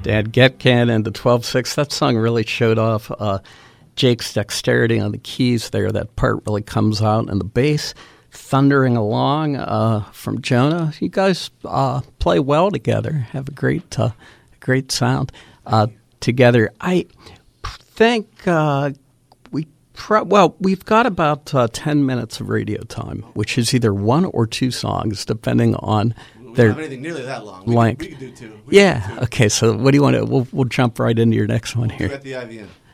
Dan Getkin and the 12-6. That song really showed off Jake's dexterity on the keys there. That part really comes out, and the bass thundering along from Jonah. You guys play well together, have a great sound together. I think we've got about 10 minutes of radio time, which is either one or two songs, depending on their don't have anything nearly that long. length. We could do two. Okay, so what do you want to... We'll jump right into your next one here. At the IVN.